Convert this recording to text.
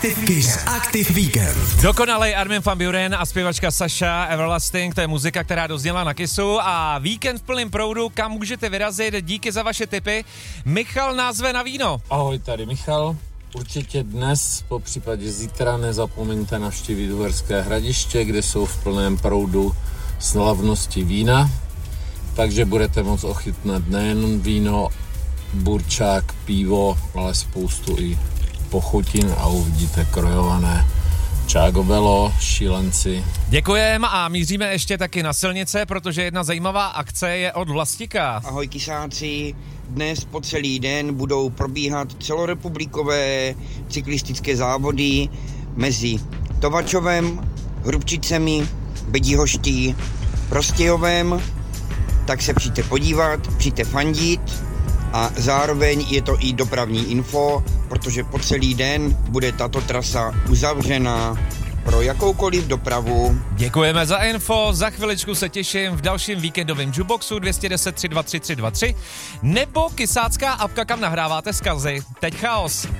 Kiss Active Weekend. Dokonalej Armin van Buuren a zpěvačka Sasha Everlasting, to je muzika, která dozněla na Kissu a víkend v plném proudu, kam můžete vyrazit, díky za vaše tipy. Michal nás zve na víno. Ahoj, tady Michal. Určitě dnes, po případě zítra, nezapomeňte navštívit Uherské Hradiště, kde jsou v plném proudu slavnosti vína. Takže budete moct ochutnat nejen víno, burčák, pivo, ale spoustu i pochutin a uvidíte krojované čágobelo, šílenci. Děkujeme a míříme ještě taky na silnice, protože jedna zajímavá akce je od Vlastika. Ahoj kysáci, dnes po celý den budou probíhat celorepublikové cyklistické závody mezi Tovačovem, Hrubčicemi, Bedihoští, Prostějovem, tak se přijďte podívat, přijďte fandit a zároveň je to i dopravní info, protože po celý den bude tato trasa uzavřena pro jakoukoliv dopravu. Děkujeme za info, za chviličku se těším v dalším víkendovém jukeboxu 210 323 323 nebo kysácká apka, kam nahráváte vzkazy. Teď chaos.